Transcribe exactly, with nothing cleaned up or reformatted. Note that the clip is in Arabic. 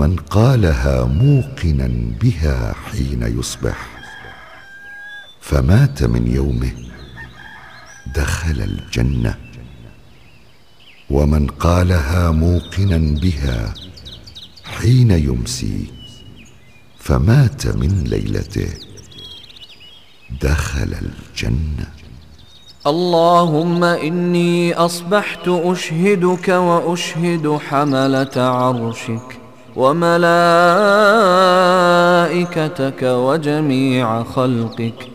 ومن قالها موقنا بها حين يصبح فمات من يومه دخل الجنة، ومن قالها موقنا بها حين يمسي فمات من ليلته دخل الجنة. اللهم إني أصبحت أشهدك وأشهد حملة عرشك وملائكتك وجميع خلقك